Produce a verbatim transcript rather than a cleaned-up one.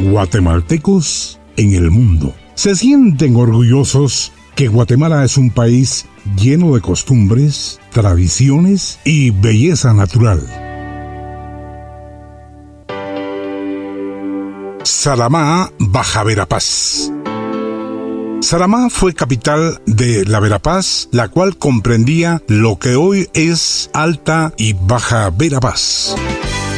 guatemaltecos en el mundo. Se sienten orgullosos que Guatemala es un país lleno de costumbres, tradiciones y belleza natural. Saramá, Baja Verapaz. Saramá fue capital de la Verapaz, la cual comprendía lo que hoy es Alta y Baja Verapaz.